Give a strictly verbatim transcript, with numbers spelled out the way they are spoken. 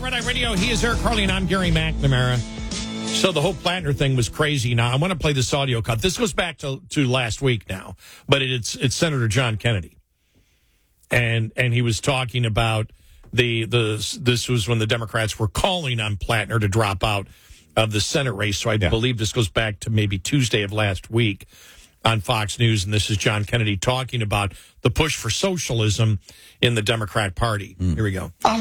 Red Eye Radio. He is Eric Harley, and I'm Gary McNamara. So the whole Plattner thing was crazy. Now, I want to play this audio cut. This goes back to, to last week now, but it's it's Senator John Kennedy. And and he was talking about the, the this was when the Democrats were calling on Plattner to drop out of the Senate race. So I yeah. believe this goes back to maybe Tuesday of last week on Fox News, and this is John Kennedy talking about the push for socialism in the Democrat Party. Mm. Here we go.